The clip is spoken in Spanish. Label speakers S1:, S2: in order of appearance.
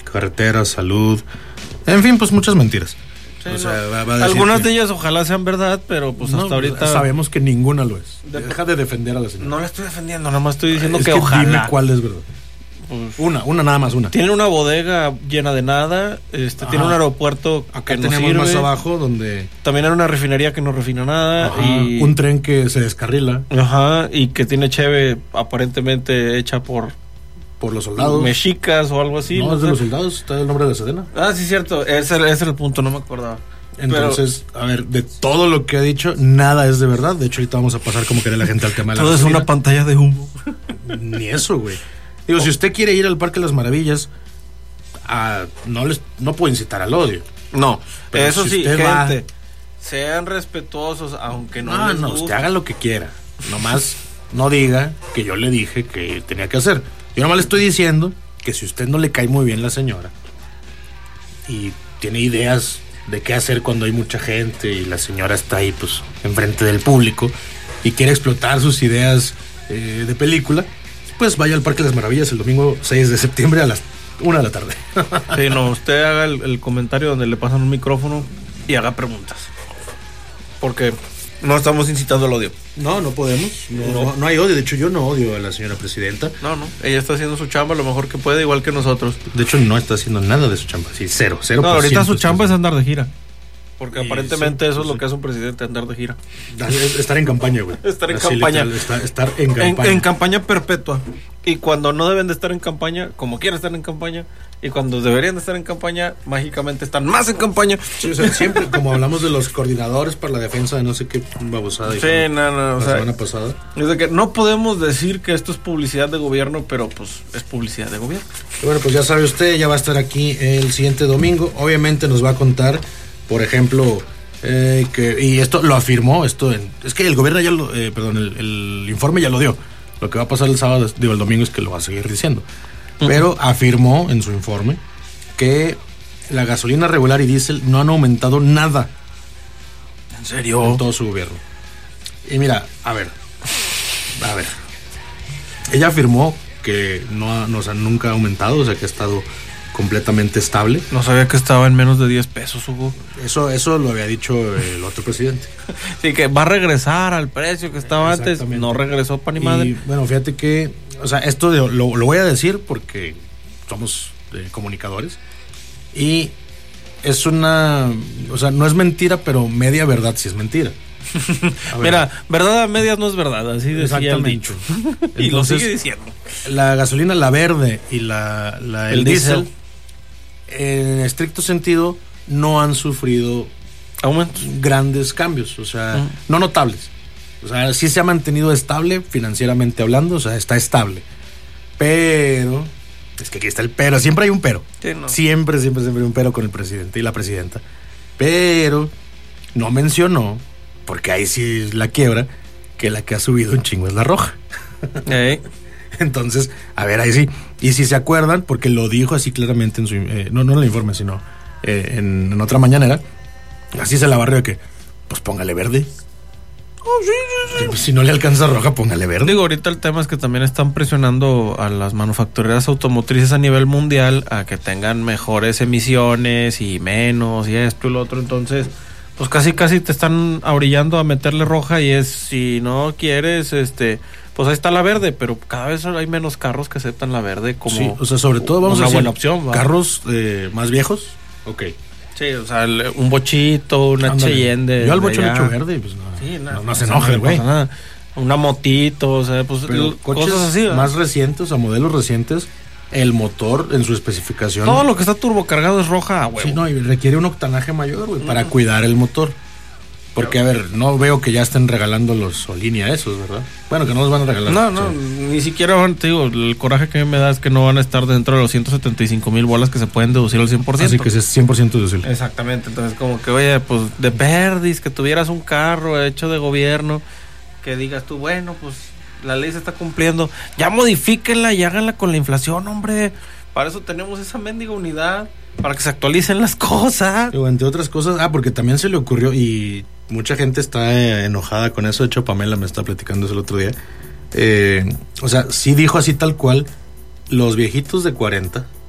S1: carreteras, salud, en fin, pues muchas mentiras.
S2: Sí,
S1: o sea,
S2: no.
S1: va a decir
S2: algunas de ellas ojalá sean verdad, pero pues hasta ahorita
S1: sabemos que ninguna lo es. Deja de defender a la señora.
S2: No la estoy defendiendo, nada más estoy diciendo
S1: es
S2: que ojalá.
S1: Dime cuál es verdad.
S2: Pues,
S1: una nada más, una.
S2: Tiene una bodega llena de nada, tiene un aeropuerto
S1: acá
S2: que
S1: tenemos
S2: no sirve,
S1: más abajo donde
S2: también hay una refinería que no refina nada, y
S1: un tren que se descarrila,
S2: y que tiene cheve aparentemente hecha por
S1: los soldados
S2: mexicas o algo así.
S1: No, es de los soldados, está el nombre de la Sedena.
S2: Sí, cierto, ese era el punto, no me acordaba.
S1: Entonces, a ver, de todo lo que ha dicho, nada es de verdad. De hecho, ahorita vamos a pasar como quería la gente al tema de la
S2: todo gasolina. Es una pantalla de humo.
S1: Ni eso, güey. Digo, si usted quiere ir al Parque de las Maravillas, no puedo incitar al odio.
S2: No, pero eso
S1: si
S2: sí, gente,
S1: va,
S2: sean respetuosos, aunque no les guste.
S1: Usted haga lo que quiera. Nomás no diga que yo le dije que tenía que hacer. Yo nomás le estoy diciendo que si usted no le cae muy bien la señora y tiene ideas de qué hacer cuando hay mucha gente y la señora está ahí pues enfrente del público y quiere explotar sus ideas de película, pues vaya al Parque de las Maravillas el domingo 6 de septiembre a las 1 de la tarde.
S2: Sí, no, usted haga el comentario donde le pasan un micrófono y haga preguntas, porque no estamos incitando al odio.
S1: No podemos. No hay odio. De hecho, yo no odio a la señora presidenta.
S2: No. Ella está haciendo su chamba lo mejor que puede, igual que nosotros.
S1: De hecho, no está haciendo nada de su chamba. Sí, cero.
S2: No, ahorita su chamba es andar de gira. Porque aparentemente eso es lo que hace un presidente, andar de gira.
S1: Estar en campaña, güey.
S2: Estar en campaña.
S1: Estar en campaña.
S2: En campaña perpetua. Y cuando no deben de estar en campaña, como quieren estar en campaña. Y cuando deberían de estar en campaña, mágicamente están más en campaña.
S1: Sí, o sea, siempre, como hablamos de los coordinadores para la defensa de no sé qué babosada.
S2: Sí, no.
S1: La semana pasada.
S2: Es de que no podemos decir que esto es publicidad de gobierno, pero pues es publicidad de gobierno.
S1: Y bueno, pues ya sabe usted, ya va a estar aquí el siguiente domingo. Obviamente nos va a contar, por ejemplo, y esto lo afirmó, es que el gobierno ya lo, el informe ya lo dio. Lo que va a pasar el sábado, el domingo es que lo va a seguir diciendo. Pero afirmó en su informe que la gasolina regular y diésel no han aumentado nada.
S2: ¿En serio?
S1: En todo su gobierno. Y mira, a ver. Ella afirmó que nunca ha aumentado, o sea que ha estado completamente estable.
S2: No sabía que estaba en menos de 10 pesos, Hugo.
S1: Eso lo había dicho el otro presidente.
S2: Sí, que va a regresar al precio que estaba antes. No regresó para ni madre.
S1: Y bueno, fíjate que, o sea, esto lo voy a decir porque somos comunicadores. Y es o sea, no es mentira, pero media verdad sí es mentira.
S2: Mira, verdad a medias no es verdad, así decía el dicho. Y entonces, lo sigue diciendo.
S1: La gasolina, la verde y el diésel, en estricto sentido, no han sufrido
S2: aumentos,
S1: grandes cambios, o sea, no notables. O sea, sí se ha mantenido estable financieramente hablando, o sea, está estable. Pero, es que aquí está el pero, siempre hay un pero.
S2: Sí, no.
S1: Siempre hay un pero con el presidente y la presidenta. Pero no mencionó, porque ahí sí la quiebra, que la que ha subido un chingo es la roja. Entonces, a ver, ahí sí. Y si se acuerdan, porque lo dijo así claramente en su... no en el informe, sino en otra mañanera, así se la barrió de que, pues póngale verde. Sí. Pues, si no le alcanza roja, póngale verde.
S2: Digo, ahorita el tema es que también están presionando a las manufactureras automotrices a nivel mundial a que tengan mejores emisiones y menos y esto y lo otro. Entonces, pues casi te están orillando a meterle roja y si no quieres, pues ahí está la verde, pero cada vez hay menos carros que aceptan la verde como
S1: sí, o sea, sobre todo vamos
S2: una
S1: a decir,
S2: buena opción, ¿va?
S1: Carros más viejos, ok.
S2: Sí, o sea, un bochito, una Cheyenne
S1: yo al bocho le echo verde, pues no se enoja el güey.
S2: Una motito, o sea, pues
S1: cosas así, ¿verdad? Más recientes, a modelos recientes, el motor en su especificación.
S2: Todo lo que está turbocargado es roja, güey.
S1: Sí, no, y requiere un octanaje mayor, güey, para cuidar el motor. Porque, a ver, no veo que ya estén regalando los Solini a esos, ¿verdad? Bueno, que no los van a regalar.
S2: No, ni siquiera van, te digo, el coraje que me da es que no van a estar dentro de los 175,000 bolas que se pueden deducir al 100%.
S1: Así que es 100% deducible.
S2: Exactamente, entonces como que, oye, pues de perdis, que tuvieras un carro hecho de gobierno, que digas tú, bueno, pues la ley se está cumpliendo, ya modifíquenla y háganla con la inflación, hombre. Para eso tenemos esa mendiga unidad, para que se actualicen las cosas.
S1: O entre otras cosas, porque también se le ocurrió y mucha gente está enojada con eso. De hecho, Pamela me está platicando eso el otro día. O sea, sí dijo así tal cual, los viejitos de 40